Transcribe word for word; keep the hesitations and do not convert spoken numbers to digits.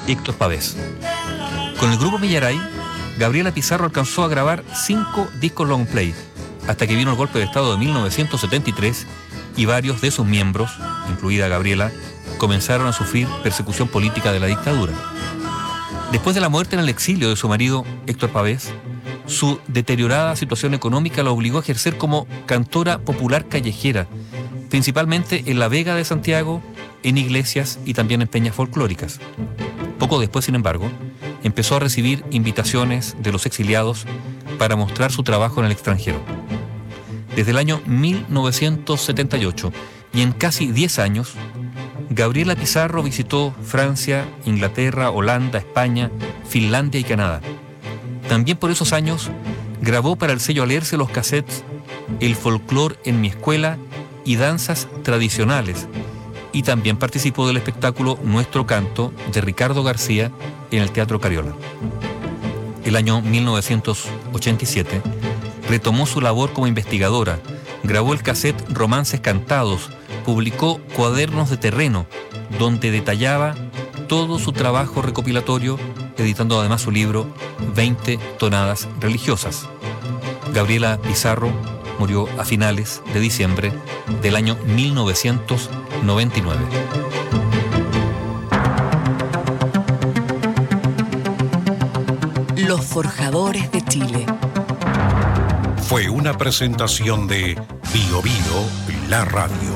Héctor Pavés. Con el grupo Millaray, Gabriela Pizarro alcanzó a grabar cinco discos long play, hasta que vino el golpe de Estado de mil novecientos setenta y tres y varios de sus miembros, incluida Gabriela, comenzaron a sufrir persecución política de la dictadura. Después de la muerte en el exilio de su marido, Héctor Pavés, su deteriorada situación económica la obligó a ejercer como cantora popular callejera, principalmente en la Vega de Santiago, en iglesias y también en peñas folclóricas. Poco después, sin embargo, empezó a recibir invitaciones de los exiliados para mostrar su trabajo en el extranjero. Desde el año mil novecientos setenta y ocho y en casi diez años, Gabriela Pizarro visitó Francia, Inglaterra, Holanda, España, Finlandia y Canadá. También por esos años grabó para el sello Alerce los cassettes El folclor en mi escuela y danzas tradicionales, y también participó del espectáculo Nuestro Canto de Ricardo García en el Teatro Cariola. El año mil novecientos ochenta y siete retomó su labor como investigadora, grabó el cassette Romances Cantados, publicó Cuadernos de Terreno, donde detallaba todo su trabajo recopilatorio, editando además su libro veinte tonadas religiosas. Gabriela Pizarro murió a finales de diciembre del año mil novecientos noventa y nueve. Los Forjadores de Chile. Fue una presentación de Bio Bio, la radio.